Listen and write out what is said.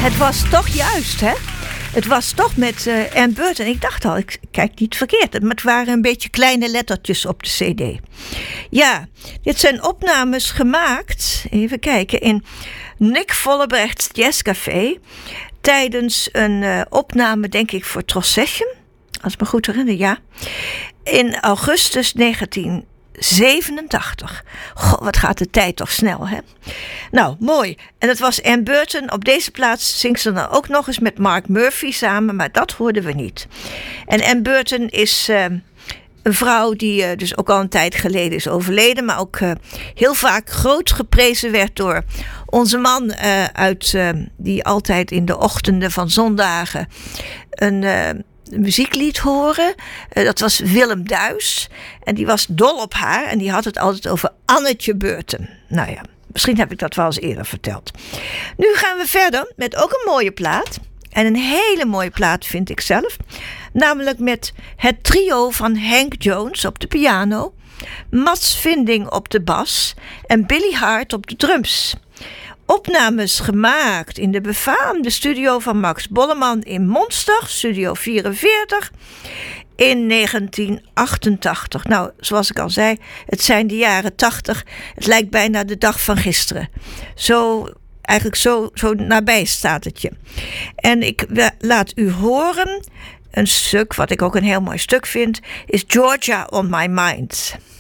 Het was toch juist, hè? Het was toch met Ann Burton. Ik dacht al, ik kijk niet verkeerd. Maar het waren een beetje kleine lettertjes op de cd. Ja, dit zijn opnames gemaakt, even kijken, in Nick Vollebrechts Jazzcafé. Tijdens een opname, denk ik, voor Tros Session. Als ik me goed herinner, ja. In augustus 1987. Goh, wat gaat de tijd toch snel, hè? Nou, mooi. En het was Ann Burton. Op deze plaats zingt ze dan ook nog eens met Mark Murphy samen, maar dat hoorden we niet. En Ann Burton is een vrouw die dus ook al een tijd geleden is overleden, maar ook heel vaak groot geprezen werd door onze man die altijd in de ochtenden van zondagen een muziek liet horen. Dat was Willem Duis. En die was dol op haar. En die had het altijd over Annetje Burton. Nou ja, misschien heb ik dat wel eens eerder verteld. Nu gaan we verder met ook een mooie plaat. En een hele mooie plaat vind ik zelf. Namelijk met het trio van Hank Jones op de piano, Mats Vinding op de bas en Billy Hart op de drums. Opnames gemaakt in de befaamde studio van Max Bolleman in Monster, Studio 44, in 1988. Nou, zoals ik al zei, het zijn de jaren 80. Het lijkt bijna de dag van gisteren. Zo nabij staat het je. En ik laat u horen, een stuk wat ik ook een heel mooi stuk vind, is Georgia on My Mind.